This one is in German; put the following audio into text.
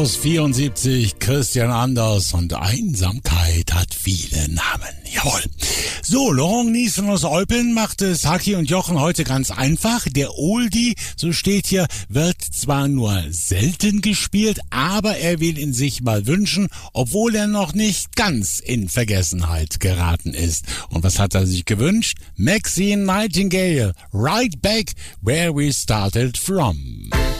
aus 74, Christian Anders, und Einsamkeit hat viele Namen. Jawohl. So, Laurent Niesen aus Eupen machte Saki und Jochen heute ganz einfach. Der Oldie, so steht hier, wird zwar nur selten gespielt, aber er will ihn sich mal wünschen, obwohl er noch nicht ganz in Vergessenheit geraten ist. Und was hat er sich gewünscht? Maxine Nightingale, Right Back Where We Started From.